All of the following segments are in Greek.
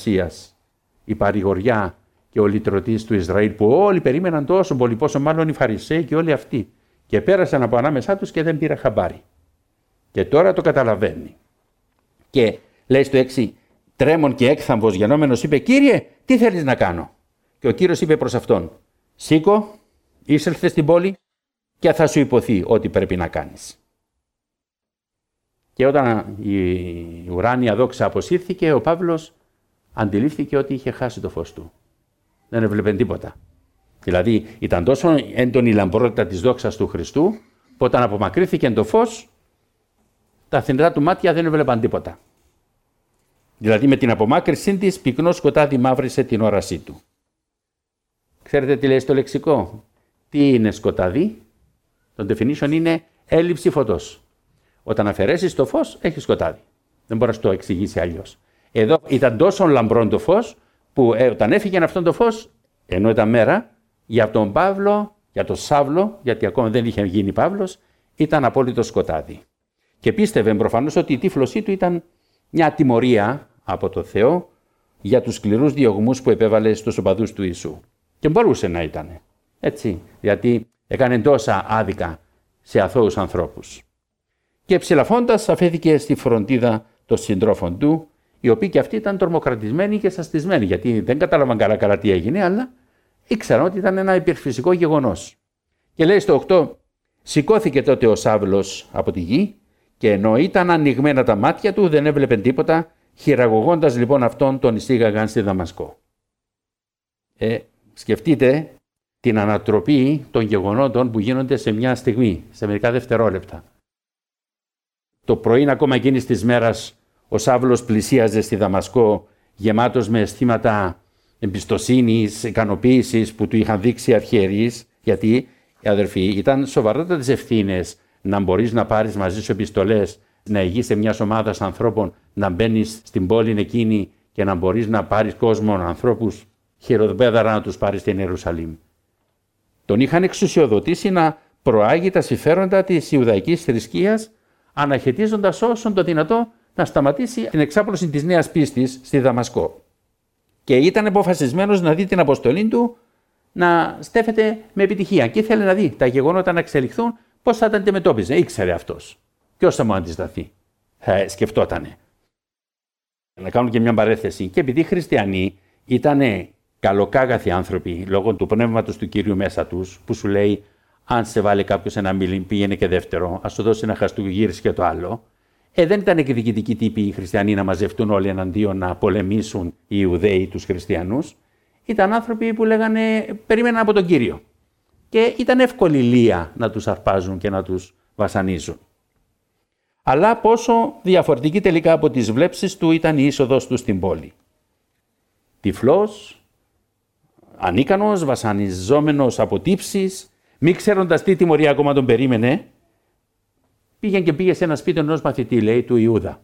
Οσίας, η παρηγοριά και ο λυτρωτής του Ισραήλ, που όλοι περίμεναν τόσο πολύ, πόσο μάλλον οι Φαρισαίοι και όλοι αυτοί, και πέρασαν από ανάμεσά τους και δεν πήρα χαμπάρι. Και τώρα το καταλαβαίνει. Και λέει στο 6, τρέμον και έκθαμβος γενόμενος, είπε, Κύριε, τι θέλεις να κάνω? Και ο Κύριος είπε προς αυτόν, σήκω, εισέλθε στην πόλη και θα σου υποθεί ό,τι πρέπει να κάνεις. Και όταν η ουράνια δόξα αποσύρθηκε, ο Παύλος αντιλήφθηκε ότι είχε χάσει το φως του. Δεν έβλεπε τίποτα. Δηλαδή ήταν τόσο έντονη η λαμπρότητα της δόξας του Χριστού, που όταν απομακρύθηκε το φως, τα θνητά του μάτια δεν έβλεπαν τίποτα. Δηλαδή με την απομάκρυσή της, πυκνό σκοτάδι μαύρισε την όρασή του. Ξέρετε τι λέει στο λεξικό? Τι είναι σκοτάδι? Το definition είναι έλλειψη φωτός. Όταν αφαιρέσεις το φως, έχει σκοτάδι. Δεν μπορεί να το εξηγήσει αλλιώς. Εδώ ήταν τόσο λαμπρό το φως, που όταν έφυγε αυτό το φως, ενώ ήταν μέρα, για τον Παύλο, για τον Σάβλο, γιατί ακόμα δεν είχε γίνει Παύλος, ήταν απόλυτο σκοτάδι. Και πίστευε προφανώς ότι η τύφλωσή του ήταν μια τιμωρία από το Θεό για τους σκληρούς διωγμούς που επέβαλε στους οπαδούς του Ιησού. Και μπορούσε να ήταν έτσι, γιατί έκανε τόσα άδικα σε αθώους ανθρώπους. Και ψηλαφώντας αφέθηκε στη φροντίδα των συντρόφων του, οι οποίοι και αυτοί ήταν τρομοκρατισμένοι και σαστισμένοι, γιατί δεν κατάλαβαν καλά τι έγινε, αλλά ήξεραν ότι ήταν ένα υπερφυσικό γεγονός. Και λέει στο 8, σηκώθηκε τότε ο Σάβλος από τη γη, και ενώ ήταν ανοιγμένα τα μάτια του, δεν έβλεπε τίποτα, χειραγωγώντας λοιπόν αυτόν τον εισήγαγαν στη Δαμασκό. Σκεφτείτε την ανατροπή των γεγονότων που γίνονται σε μια στιγμή, σε μερικά δευτερόλεπτα. Το πρωί ακόμα εκείνης της μέρας, ο Σάβλος πλησίαζε στη Δαμασκό, γεμάτος με αισθήματα εμπιστοσύνης, ικανοποίησης που του είχαν δείξει οι αρχιερείς, γιατί, αδερφοί, ήταν σοβαρότατες ευθύνες να μπορείς να πάρεις μαζί σου επιστολές, να ηγείσαι μιας ομάδας ανθρώπων, να μπαίνεις στην πόλη εκείνη και να μπορείς να πάρεις κόσμο, ανθρώπους, χειροπέδαρα να τους πάρεις στην Ιερουσαλήμ. Τον είχαν εξουσιοδοτήσει να προάγει τα συμφέροντα της Ιουδαϊκής θρησκείας, αναχαιτίζοντας όσον το δυνατό να σταματήσει την εξάπλωση της νέας πίστης στη Δαμασκό. Και ήταν αποφασισμένος να δει την αποστολή του να στέφεται με επιτυχία. Και ήθελε να δει τα γεγονότα να εξελιχθούν, πώς θα τα αντιμετώπιζε. Ήξερε αυτός. Ποιος θα μου αντισταθεί? Σκεφτότανε. Να κάνω και μια παρέθεση. Και επειδή οι χριστιανοί ήταν καλοκάγαθοι άνθρωποι, λόγω του πνεύματος του Κυρίου μέσα τους, που σου λέει, αν σε βάλει κάποιος ένα μήλι, πήγαινε και δεύτερο, ας σου δώσει ένα χαστούκι, γύρισε και το άλλο. Δεν ήταν εκδικητικοί τύποι οι χριστιανοί να μαζευτούν όλοι εναντίον να πολεμήσουν οι Ιουδαίοι τους χριστιανούς. Ήταν άνθρωποι που λέγανε, περίμεναν από τον Κύριο. Και ήταν εύκολη λία να τους αρπάζουν και να τους βασανίζουν. Αλλά πόσο διαφορετική τελικά από τις βλέψεις του ήταν η είσοδος του στην πόλη. Τυφλός, ανίκανος, βασανιζόμενος από τύψεις, μη ξέροντας τι τιμωρία ακόμα τον περίμενε, πήγε σε ένα σπίτι ενός μαθητή, λέει, του Ιούδα.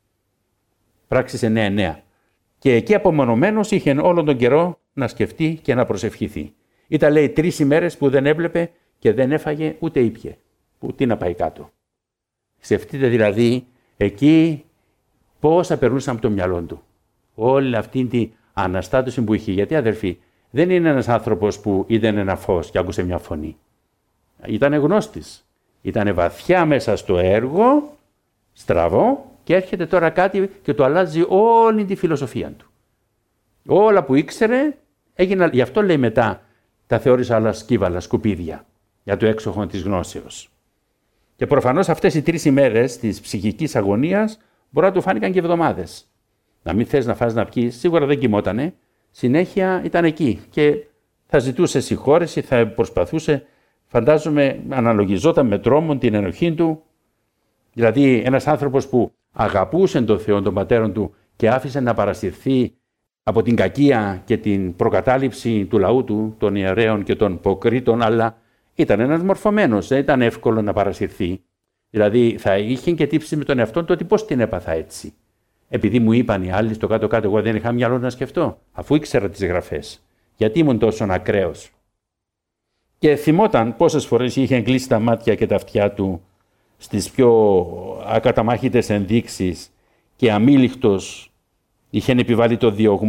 Πράξεις 9-9. Και εκεί απομονωμένος είχε όλον τον καιρό να σκεφτεί και να προσευχηθεί. Ήταν, λέει, 3 ημέρες που δεν έβλεπε και δεν έφαγε ούτε ήπιε. Τι να πάει κάτω. Σκεφτείτε δηλαδή εκεί πόσα περνούσαν από το μυαλό του. Όλη αυτή την αναστάτωση που είχε. Γιατί, αδερφοί, δεν είναι ένας άνθρωπος που είδε ένα φως και άκουσε μια φωνή. Ήταν γνώστης. Ήταν βαθιά μέσα στο έργο, στραβό, και έρχεται τώρα κάτι και του αλλάζει όλη τη φιλοσοφία του. Όλα που ήξερε, γι' αυτό λέει μετά, τα θεώρησα άλλα σκύβαλα, σκουπίδια, για το έξοχο της γνώσεως. Και προφανώς αυτές οι 3 ημέρες της ψυχικής αγωνίας μπορεί να του φάνηκαν και εβδομάδες. Να μην θες να φας να πιείς, σίγουρα δεν κοιμότανε, συνέχεια ήταν εκεί και θα ζητούσε συγχώρεση, θα προσπαθούσε, φαντάζομαι, αναλογιζόταν με τρόμον την ενοχή του. Δηλαδή ένας άνθρωπος που αγαπούσε τον Θεό, τον Πατέρον του, και άφησε να παρασυρθεί από την κακία και την προκατάληψη του λαού του, των ιερέων και των υποκρίτων, αλλά ήταν ένας μορφωμένος, δεν ήταν εύκολο να παρασυρθεί. Δηλαδή θα είχε και τύψει με τον εαυτόν του ότι πώς την έπαθα έτσι. Επειδή μου είπαν οι άλλοι στο κάτω-κάτω, εγώ δεν είχα μυαλό να σκεφτώ, αφού ήξερα τις γραφές. Γιατί ήμουν τόσο ακραίος. Και θυμόταν πόσες φορές είχε κλείσει τα μάτια και τα αυτιά του στις πιο ακαταμάχητες ενδείξεις και αμήλικτος είχε επιβάλει το διωγμό